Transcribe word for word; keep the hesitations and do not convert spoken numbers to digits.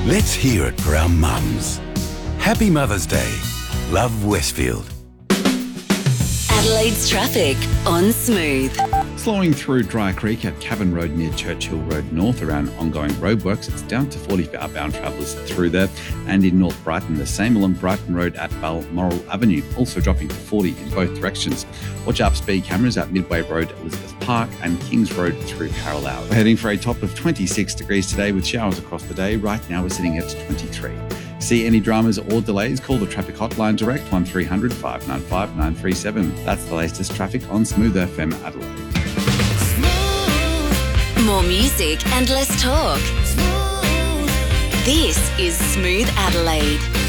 Let's hear it for our mums. Happy Mother's Day. Love Westfield. Adelaide's traffic on Smooth. Slowing through Dry Creek at Cavan Road near Churchill Road North around ongoing roadworks. It's down to forty for outbound travellers through there. And in North Brighton, the same along Brighton Road at Balmoral Avenue, also dropping to forty in both directions. Watch out speed cameras at Midway Road, Elizabeth Park and Kings Road through Carlisle. We're heading for a top of twenty-six degrees today with showers across the day. Right now we're sitting at twenty-three. See any dramas or delays, call the traffic hotline direct one three hundred, five nine five, nine three seven. That's the latest traffic on Smooth F M Adelaide. More music and less talk. This is Smooth Adelaide.